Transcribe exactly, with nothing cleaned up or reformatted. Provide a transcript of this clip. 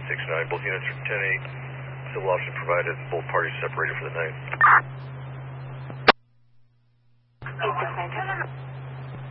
six nine. Both units are ten eight. Civil option provided, and both parties separated for the night.